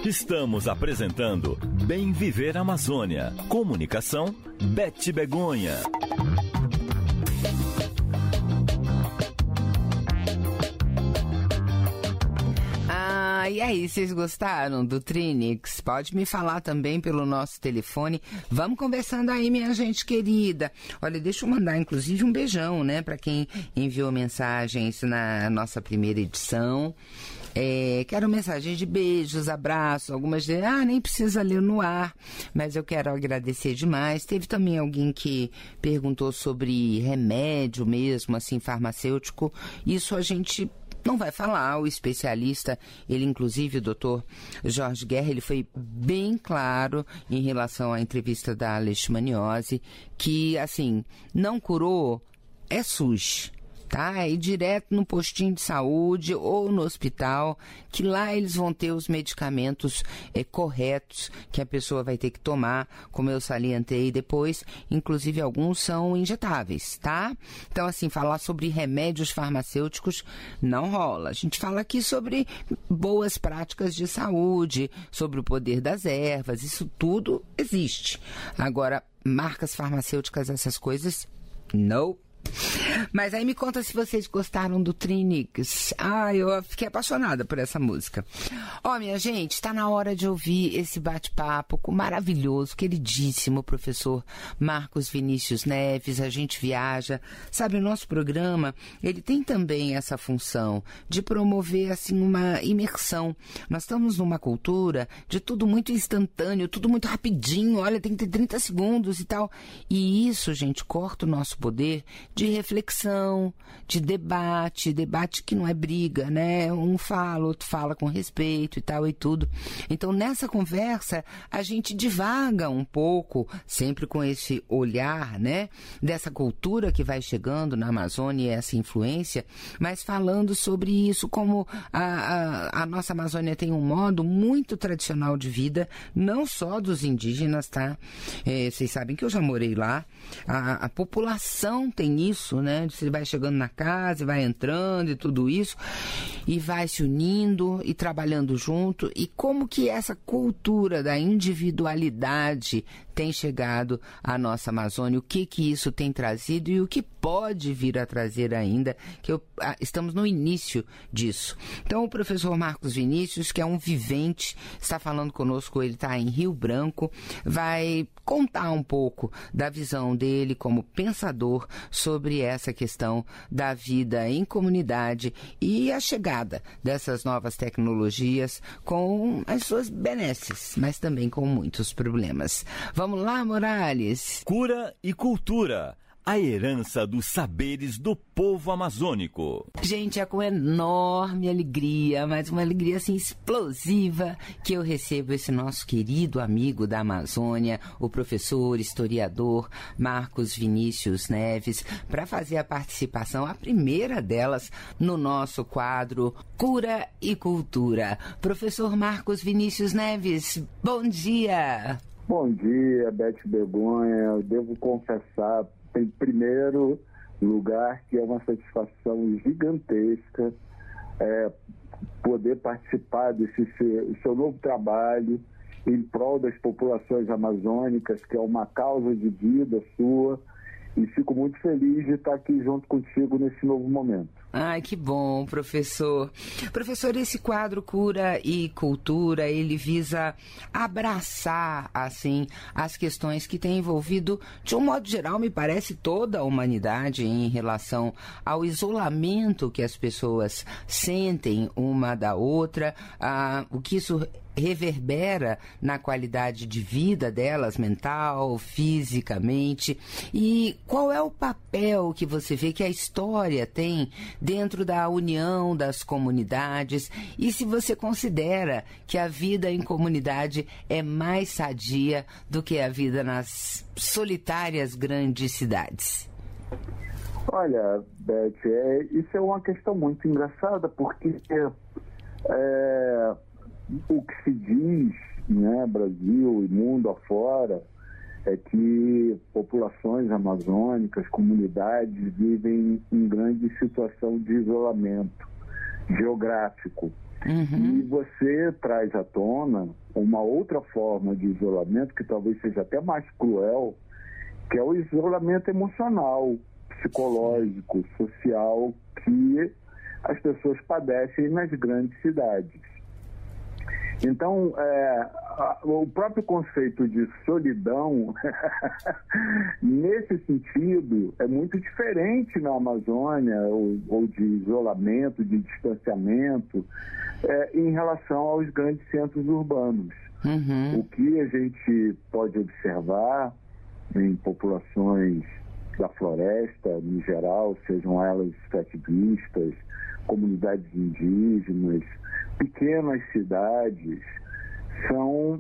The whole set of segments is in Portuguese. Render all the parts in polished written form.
Estamos apresentando Bem Viver Amazônia. Comunicação, Beth Begonha. E aí, vocês gostaram do Trinix? Pode me falar também pelo nosso telefone. Vamos conversando aí, minha gente querida. Olha, deixa eu mandar, inclusive, um beijão, né, para quem enviou mensagens na nossa primeira edição. Quero mensagens de beijos, abraços, algumas nem precisa ler no ar, mas eu quero agradecer demais. Teve também alguém que perguntou sobre remédio mesmo, assim, farmacêutico. Isso a gente não vai falar, o especialista, ele inclusive, o doutor Jorge Guerra, ele foi bem claro em relação à entrevista da leishmaniose, que, assim, não curou, é SUS. Tá? Ir direto no postinho de saúde ou no hospital, que lá eles vão ter os medicamentos corretos que a pessoa vai ter que tomar, como eu salientei depois, inclusive alguns são injetáveis, tá? Então, assim, falar sobre remédios farmacêuticos não rola. A gente fala aqui sobre boas práticas de saúde, sobre o poder das ervas, isso tudo existe. Agora, marcas farmacêuticas, essas coisas, não. Mas aí me conta se vocês gostaram do Trinix. Eu fiquei apaixonada por essa música. Minha gente, está na hora de ouvir esse bate-papo com o maravilhoso, queridíssimo professor Marcos Vinícius Neves. A gente viaja. Sabe, o nosso programa, ele tem também essa função de promover, assim, uma imersão. Nós estamos numa cultura de tudo muito instantâneo, tudo muito rapidinho. Olha, tem que ter 30 segundos e tal. E isso, gente, corta o nosso poder de reflexão, de debate que não é briga, né? Um fala, outro fala com respeito e tal e tudo. Então, nessa conversa, a gente divaga um pouco, sempre com esse olhar, né? Dessa cultura que vai chegando na Amazônia e essa influência, mas falando sobre isso, como a nossa Amazônia tem um modo muito tradicional de vida, não só dos indígenas, tá? Vocês sabem que eu já morei lá. A população tem isso, né? Você vai chegando na casa, vai entrando e tudo isso, e vai se unindo e trabalhando junto. E como que essa cultura da individualidade tem chegado à nossa Amazônia, o que isso tem trazido e o que pode vir a trazer ainda, estamos no início disso. Então, o professor Marcos Vinícius, que é um vivente, está falando conosco, ele está em Rio Branco, vai contar um pouco da visão dele como pensador sobre essa questão da vida em comunidade e a chegada dessas novas tecnologias com as suas benesses, mas também com muitos problemas. Vamos lá, Morales? Cura e cultura. A herança dos saberes do povo amazônico. Gente, é com enorme alegria, mas uma alegria assim explosiva, que eu recebo esse nosso querido amigo da Amazônia, o professor, historiador Marcos Vinícius Neves, para fazer a participação, a primeira delas, no nosso quadro Cura e Cultura. Professor Marcos Vinícius Neves, bom dia! Bom dia, Beth Begonha. Eu devo confessar, em primeiro lugar, que é uma satisfação gigantesca poder participar desse seu novo trabalho em prol das populações amazônicas, que é uma causa de vida sua, e fico muito feliz de estar aqui junto contigo nesse novo momento. Ai, que bom, professor. Professor, esse quadro Cura e Cultura, ele visa abraçar, assim, as questões que têm envolvido, de um modo geral, me parece, toda a humanidade em relação ao isolamento que as pessoas sentem uma da outra, o que isso reverbera na qualidade de vida delas, mental, fisicamente, e qual é o papel que você vê que a história tem dentro da união das comunidades, e se você considera que a vida em comunidade é mais sadia do que a vida nas solitárias grandes cidades? Olha, Beth, isso é uma questão muito engraçada, porque o que se diz, né, Brasil e mundo afora, é que populações amazônicas, comunidades, vivem em grande situação de isolamento geográfico. E você traz à tona uma outra forma de isolamento que talvez seja até mais cruel, que é o isolamento emocional, psicológico, social, que as pessoas padecem nas grandes cidades. Então, o próprio conceito de solidão, nesse sentido, é muito diferente na Amazônia, ou de isolamento, de distanciamento, em relação aos grandes centros urbanos. O que a gente pode observar em populações da floresta, em geral, sejam elas extrativistas, comunidades indígenas, pequenas cidades, são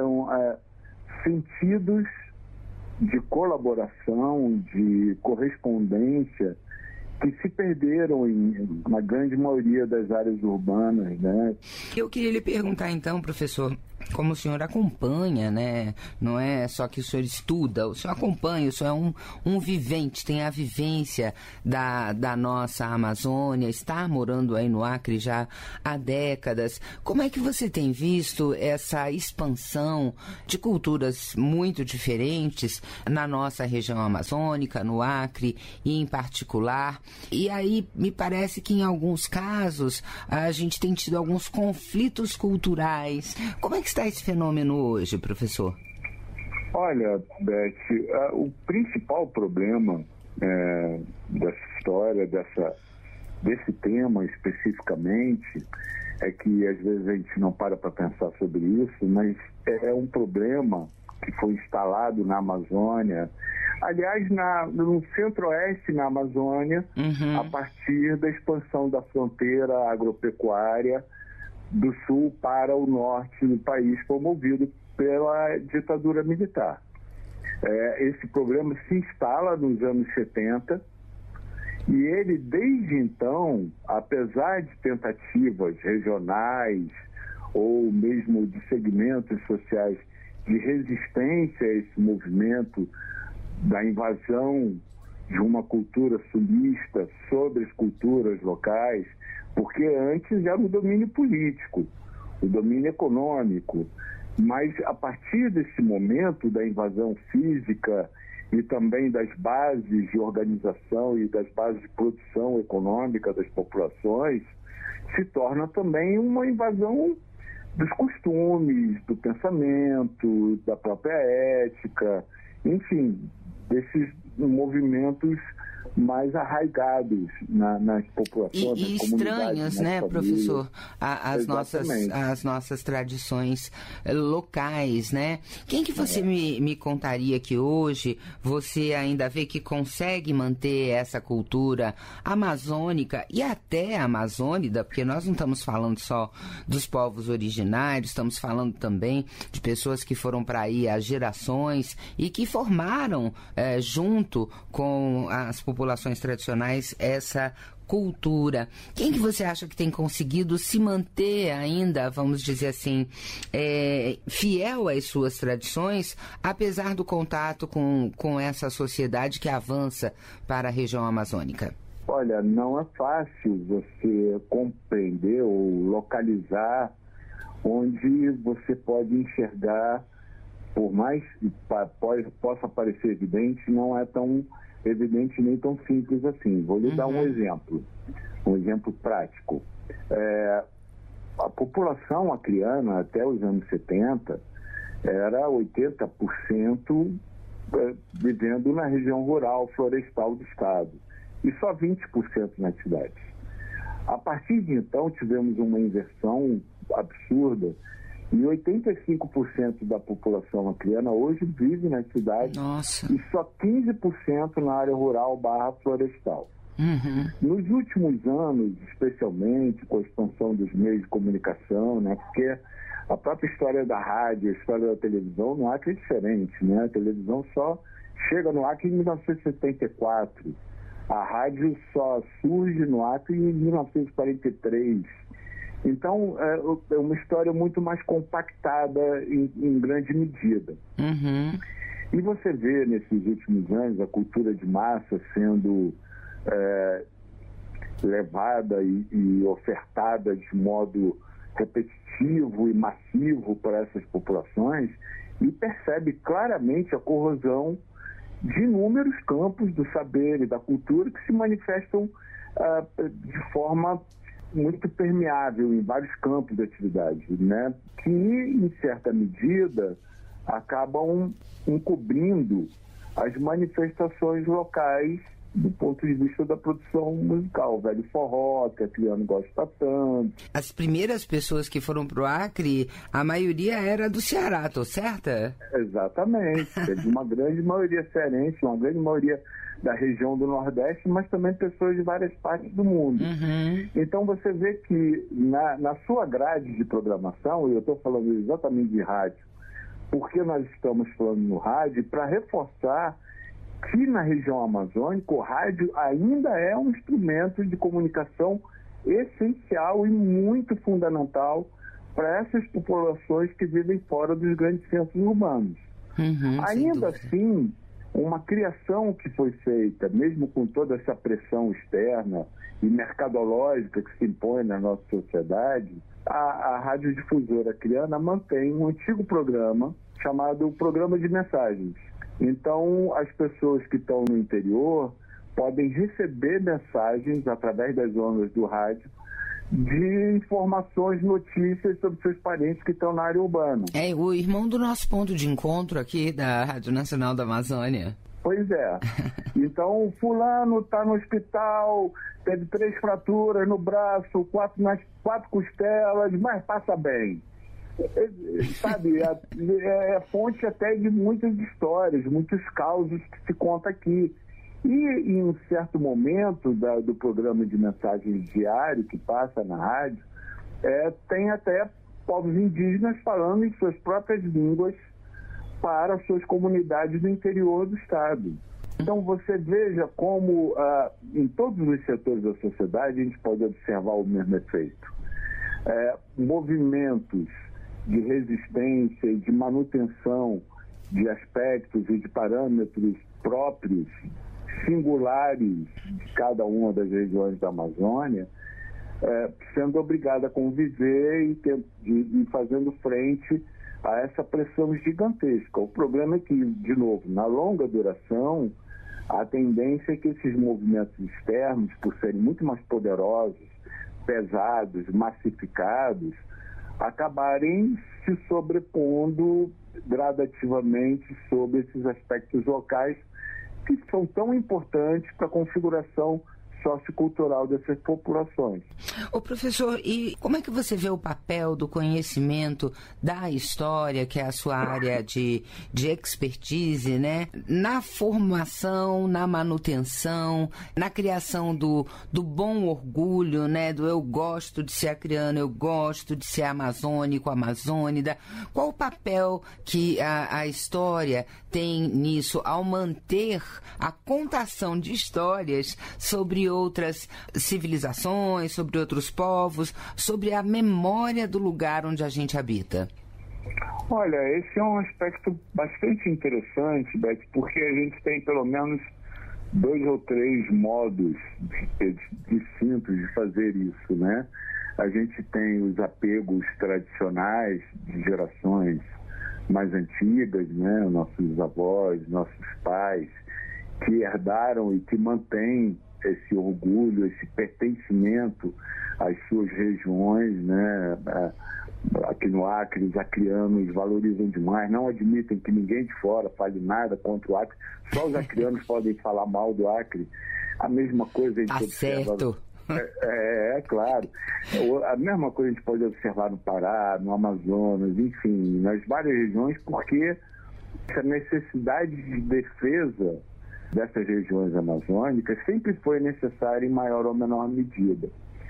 sentidos de colaboração, de correspondência, que se perderam na grande maioria das áreas urbanas, né? Eu queria lhe perguntar então, professor, como o senhor acompanha, né? Não é só que o senhor estuda, o senhor acompanha, o senhor é um vivente, tem a vivência da nossa Amazônia, está morando aí no Acre já há décadas. Como é que você tem visto essa expansão de culturas muito diferentes na nossa região amazônica, no Acre e em particular? E aí me parece que em alguns casos a gente tem tido alguns conflitos culturais. Como é que está esse fenômeno hoje, professor? Olha, Beth, o principal problema dessa história, desse tema especificamente, é que às vezes a gente não para pensar sobre isso, mas é um problema que foi instalado na Amazônia, aliás, no centro-oeste na Amazônia, a partir da expansão da fronteira agropecuária do sul para o norte do país, promovido pela ditadura militar. Esse problema se instala nos anos 70 e ele, desde então, apesar de tentativas regionais ou mesmo de segmentos sociais de resistência a esse movimento da invasão de uma cultura sulista sobre as culturas locais, porque antes era o domínio político, o domínio econômico, mas a partir desse momento da invasão física e também das bases de organização e das bases de produção econômica das populações, se torna também uma invasão dos costumes, do pensamento, da própria ética, enfim, desses movimentos mais arraigados nas populações, e nas estranhos, né, famílias. Professor, as nossas tradições locais, né? Quem que você me contaria que hoje você ainda vê que consegue manter essa cultura amazônica e até amazônica, porque nós não estamos falando só dos povos originários, estamos falando também de pessoas que foram para aí há gerações e que formaram junto com as populações tradicionais essa cultura. Quem que você acha que tem conseguido se manter ainda, vamos dizer assim, fiel às suas tradições, apesar do contato com essa sociedade que avança para a região amazônica? Olha, não é fácil você compreender ou localizar onde você pode enxergar, por mais que possa parecer evidente, não é tão evidente nem tão simples assim. Vou lhe dar um exemplo prático. A população acreana até os anos 70 era 80% vivendo na região rural, florestal do estado, e só 20% nas cidades. A partir de então tivemos uma inversão absurda e 85% da população acreana hoje vive nas cidades. Nossa. E só 15% na área rural / florestal. Nos últimos anos, especialmente com a expansão dos meios de comunicação, né, porque a própria história da rádio, a história da televisão no Acre é diferente, né? A televisão só chega no Acre em 1974. A rádio só surge no Acre em 1943. Então, é uma história muito mais compactada em grande medida. E você vê, nesses últimos anos, a cultura de massa sendo levada e ofertada de modo repetitivo e massivo para essas populações e percebe claramente a corrosão de inúmeros campos do saber e da cultura que se manifestam de forma muito permeável em vários campos de atividade, né? Que, em certa medida, acabam encobrindo as manifestações locais do ponto de vista da produção musical. O velho forró, que a criança gosta tanto. As primeiras pessoas que foram pro Acre, a maioria era do Ceará, tô certa? Exatamente. Teve uma grande maioria cearense, uma grande maioria da região do Nordeste, mas também pessoas de várias partes do mundo. Uhum. Então você vê que na sua grade de programação, e eu estou falando exatamente de rádio, porque nós estamos falando no rádio, para reforçar que na região amazônica o rádio ainda é um instrumento de comunicação essencial e muito fundamental para essas populações que vivem fora dos grandes centros urbanos. Ainda assim, uma criação que foi feita, mesmo com toda essa pressão externa e mercadológica que se impõe na nossa sociedade, a radiodifusora acreana mantém um antigo programa chamado Programa de Mensagens. Então, as pessoas que estão no interior podem receber mensagens através das ondas do rádio de informações, notícias sobre seus parentes que estão na área urbana. É o irmão do nosso ponto de encontro aqui da Rádio Nacional da Amazônia. Pois é. Então, fulano está no hospital, teve 3 fraturas no braço, 4 costelas, mas passa bem. Sabe, é fonte até de muitas histórias, muitos causos que se conta aqui. E em um certo momento do programa de mensagens diário que passa na rádio, tem até povos indígenas falando em suas próprias línguas para as suas comunidades do interior do estado. Então você veja como em todos os setores da sociedade a gente pode observar o mesmo efeito. Movimentos de resistência e de manutenção de aspectos e de parâmetros próprios, singulares de cada uma das regiões da Amazônia, sendo obrigada a conviver e fazendo frente a essa pressão gigantesca. O problema é que, de novo, na longa duração, a tendência é que esses movimentos externos, por serem muito mais poderosos, pesados, massificados, acabarem se sobrepondo gradativamente sobre esses aspectos locais que são tão importantes para a configuração sociocultural dessas populações. Ô professor, e como é que você vê o papel do conhecimento da história, que é a sua área de expertise, né? Na formação, na manutenção, na criação do bom orgulho, né? Do eu gosto de ser acreano, eu gosto de ser amazônico, amazônida. Qual o papel que a história tem nisso ao manter a contação de histórias sobre outras civilizações, sobre outros povos, sobre a memória do lugar onde a gente habita? Olha, esse é um aspecto bastante interessante, Beth, porque a gente tem pelo menos 2 ou 3 modos distintos de fazer isso, né? A gente tem os apegos tradicionais de gerações mais antigas, né? Nossos avós, nossos pais, que herdaram e que mantêm esse orgulho, esse pertencimento às suas regiões, né? Aqui no Acre, os acreanos valorizam demais, não admitem que ninguém de fora fale nada contra o Acre, só os acreanos podem falar mal do Acre. A mesma coisa a gente observa... certo. Claro. A mesma coisa a gente pode observar no Pará, no Amazonas, enfim, nas várias regiões, porque essa necessidade de defesa dessas regiões amazônicas sempre foi necessária em maior ou menor medida.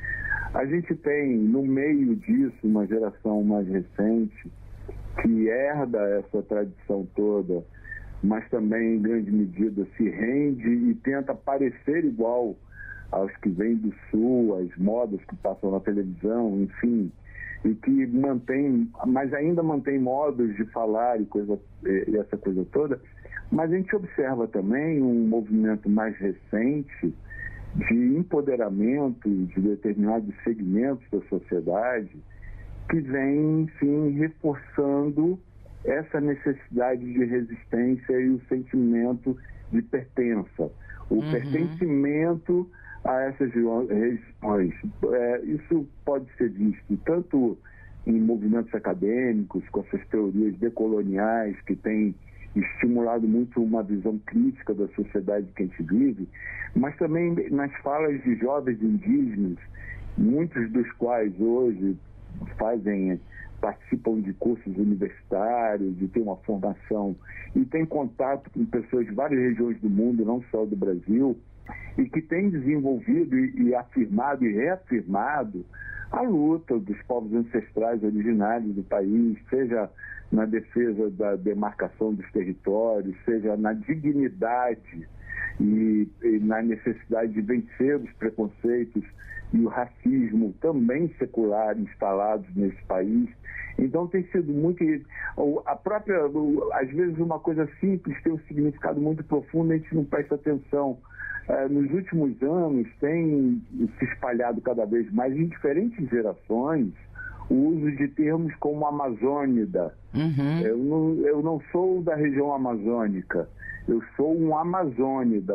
A gente tem, no meio disso, uma geração mais recente que herda essa tradição toda, mas também, em grande medida, se rende e tenta parecer igual aos que vêm do Sul, às modas que passam na televisão, enfim, e que mantém, mas ainda mantém modos de falar e essa coisa toda. Mas a gente observa também um movimento mais recente de empoderamento de determinados segmentos da sociedade que vem, sim, reforçando essa necessidade de resistência e o sentimento de pertença, o pertencimento a essas regiões. Isso pode ser visto tanto em movimentos acadêmicos, com essas teorias decoloniais que têm estimulado muito uma visão crítica da sociedade que a gente vive, mas também nas falas de jovens indígenas, muitos dos quais hoje participam de cursos universitários, de ter uma formação e têm contato com pessoas de várias regiões do mundo, não só do Brasil, e que têm desenvolvido e afirmado e reafirmado a luta dos povos ancestrais originários do país, seja na defesa da demarcação dos territórios, seja na dignidade e na necessidade de vencer os preconceitos e o racismo também secular instalados nesse país. Então tem sido muito... às vezes uma coisa simples tem um significado muito profundo, a gente não presta atenção. Nos últimos anos tem se espalhado cada vez mais em diferentes gerações o uso de termos como amazônida. Eu não sou da região amazônica, eu sou um amazônida.